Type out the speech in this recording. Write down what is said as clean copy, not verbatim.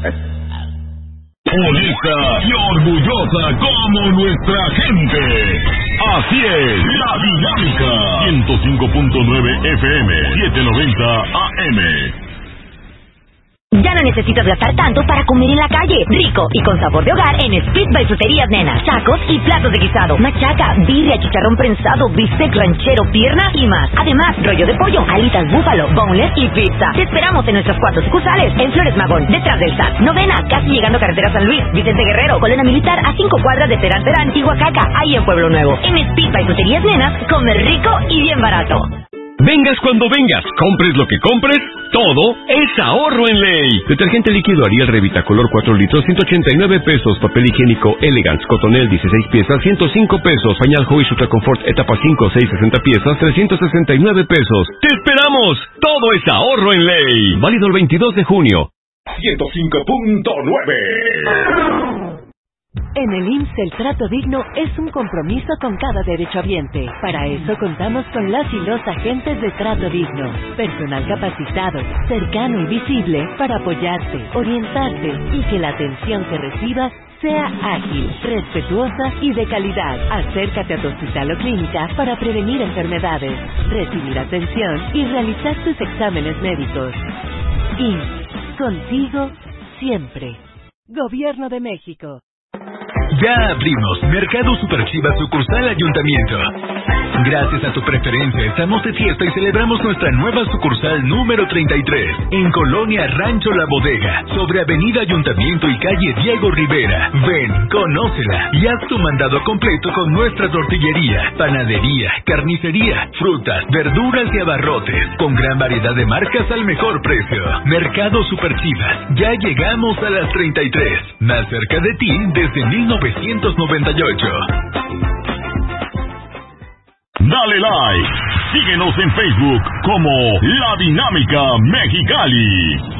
Honesta y orgullosa como nuestra gente. Así es, La Dinámica. 105.9 FM, 790 AM. Ya no necesitas gastar tanto para comer en la calle. Rico y con sabor de hogar en Split by Fruterías Nena. Tacos y platos de guisado, machaca, birria, chicharrón prensado, bistec ranchero, pierna y más. Además, rollo de pollo, alitas búfalo, boneless y pizza. Te esperamos en nuestros 4 sucursales. En Flores Magón, detrás del SAT. Novena, casi llegando a Carretera San Luis. Vicente Guerrero, Colena Militar, a 5 cuadras de Terán Terán, Tihuacaca. Ahí en Pueblo Nuevo. En Split by Fruterías Nenas, comer rico y bien barato. Vengas cuando vengas, compres lo que compres, todo es ahorro en ley. Detergente líquido Ariel Revita color 4 litros, 189 pesos. Papel higiénico Elegance Cotonel 16 piezas, 105 pesos. Pañal Joy Ultra Comfort etapa 5, 6, 60 piezas, 369 pesos. ¡Te esperamos! Todo es ahorro en ley. Válido el 22 de junio. 105.9. En el IMSS el trato digno es un compromiso con cada derechohabiente. Para eso contamos con las y los agentes de trato digno. Personal capacitado, cercano y visible para apoyarte, orientarte y que la atención que recibas sea ágil, respetuosa y de calidad. Acércate a tu hospital o clínica para prevenir enfermedades, recibir atención y realizar tus exámenes médicos. IMSS, contigo siempre. Gobierno de México. Ya abrimos Mercado Superchivas sucursal Ayuntamiento. Gracias a tu preferencia estamos de fiesta y celebramos nuestra nueva sucursal número 33 en Colonia Rancho La Bodega, sobre Avenida Ayuntamiento y calle Diego Rivera. Ven, conócela y haz tu mandado completo con nuestra tortillería, panadería, carnicería, frutas, verduras y abarrotes, con gran variedad de marcas al mejor precio. Mercado Superchivas, ya llegamos a las 33, más cerca de ti desde 1998. Dale like. Síguenos en Facebook como La Dinámica Mexicali.